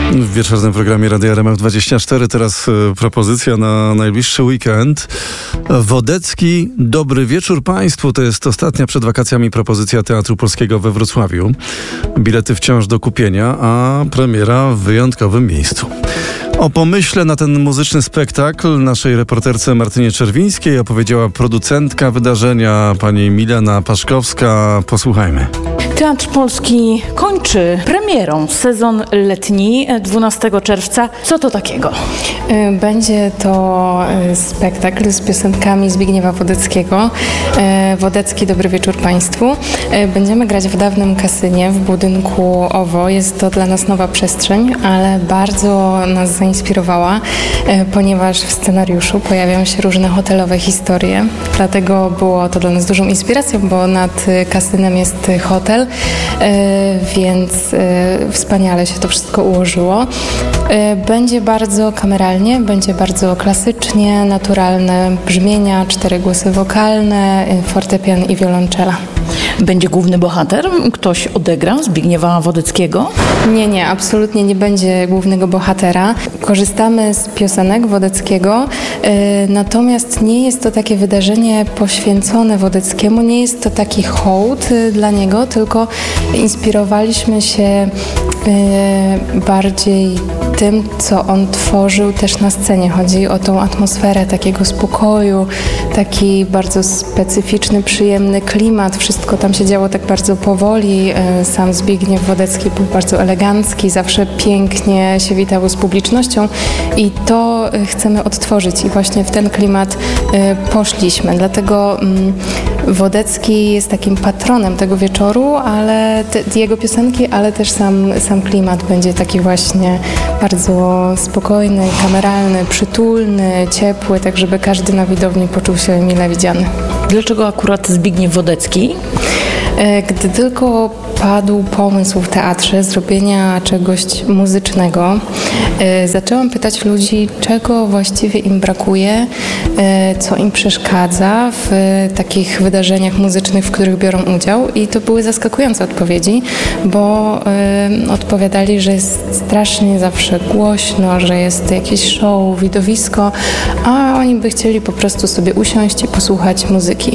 W wieczornym programie Radia RMF24 teraz propozycja na najbliższy weekend. Wodecki, dobry wieczór Państwu. To jest ostatnia przed wakacjami propozycja Teatru Polskiego we Wrocławiu. Bilety wciąż do kupienia, a premiera w wyjątkowym miejscu. O pomyśle na ten muzyczny spektakl naszej reporterce Martynie Czerwińskiej opowiedziała producentka wydarzenia, pani Milena Paszkowska. Posłuchajmy. Teatr Polski kończy premierą sezon letni 12 czerwca. Co to takiego? Będzie to spektakl z piosenkami Zbigniewa Wodeckiego. Wodecki, dobry wieczór Państwu. Będziemy grać w dawnym kasynie w budynku OWO. Jest to dla nas nowa przestrzeń, ale bardzo nas zainspirowała, ponieważ w scenariuszu pojawiają się różne hotelowe historie. Dlatego było to dla nas dużą inspiracją, bo nad kasynem jest hotel, więc wspaniale się to wszystko ułożyło. Będzie bardzo kameralnie, będzie bardzo klasycznie, naturalne brzmienia, 4 głosy wokalne, fortepian i wiolonczela. Będzie główny bohater? Ktoś odegra Zbigniewa Wodeckiego? Nie, absolutnie nie będzie głównego bohatera. Korzystamy z piosenek Wodeckiego, natomiast nie jest to takie wydarzenie poświęcone Wodeckiemu, nie jest to taki hołd dla niego, tylko inspirowaliśmy się bardziej tym, co on tworzył też na scenie. Chodzi o tą atmosferę takiego spokoju, taki bardzo specyficzny, przyjemny klimat. Wszystko tam się działo tak bardzo powoli. Sam Zbigniew Wodecki był bardzo elegancki, zawsze pięknie się witał z publicznością i to chcemy odtworzyć i właśnie w ten klimat poszliśmy. Dlatego Wodecki jest takim patronem tego wieczoru, ale jego piosenki, ale też sam klimat będzie taki właśnie bardzo spokojny, kameralny, przytulny, ciepły, tak żeby każdy na widowni poczuł się mile widziany. Dlaczego akurat Zbigniew Wodecki? Gdy tylko padł pomysł w teatrze zrobienia czegoś muzycznego, zaczęłam pytać ludzi, czego właściwie im brakuje, co im przeszkadza w takich wydarzeniach muzycznych, w których biorą udział, i to były zaskakujące odpowiedzi, bo odpowiadali, że jest strasznie zawsze głośno, że jest jakieś show, widowisko, a oni by chcieli po prostu sobie usiąść i posłuchać muzyki.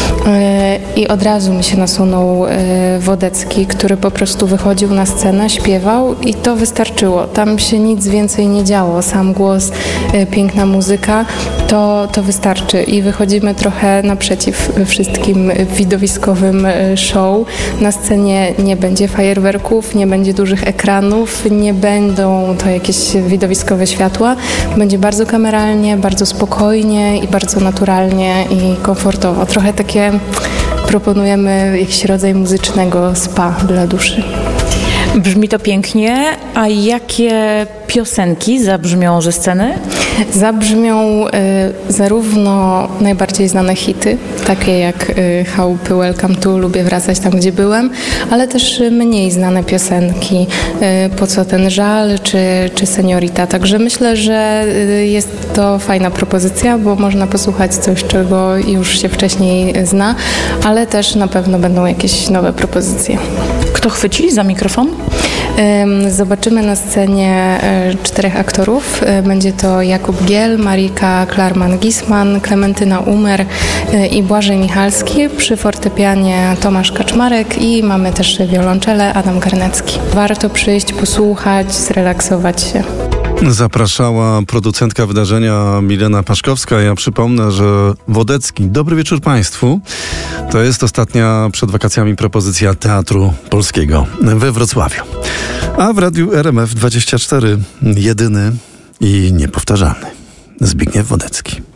I od razu mi się nasunął Wodecki, który po prostu wychodził na scenę, śpiewał i to wystarczyło. Tam się nic więcej nie działo. Sam głos, piękna muzyka, to wystarczy. I wychodzimy trochę naprzeciw wszystkim widowiskowym show. Na scenie nie będzie fajerwerków, nie będzie dużych ekranów, nie będą to jakieś widowiskowe światła. Będzie bardzo kameralnie, bardzo spokojnie i bardzo naturalnie i komfortowo. Trochę takie proponujemy jakiś rodzaj muzycznego spa dla duszy. Brzmi to pięknie, a jakie piosenki zabrzmią ze sceny? Zabrzmią zarówno najbardziej znane hity, takie jak Chałupy, Welcome to, Lubię wracać tam, gdzie byłem, ale też mniej znane piosenki, Po co ten żal, czy Seniorita. Także myślę, że jest to fajna propozycja, bo można posłuchać coś, czego już się wcześniej zna, ale też na pewno będą jakieś nowe propozycje. Kto chwyci za mikrofon? Zobaczymy na scenie 4 aktorów. Będzie to Jakub Giel, Marika Klarman-Gisman, Klementyna Umer i Błażej Michalski. Przy fortepianie Tomasz Kaczmarek i mamy też wiolonczelę Adam Garnecki. Warto przyjść, posłuchać, zrelaksować się. Zapraszała producentka wydarzenia Milena Paszkowska. Ja przypomnę, że Wodecki, dobry wieczór Państwu. To jest ostatnia przed wakacjami propozycja Teatru Polskiego we Wrocławiu. A w radiu RMF24 jedyny i niepowtarzalny Zbigniew Wodecki.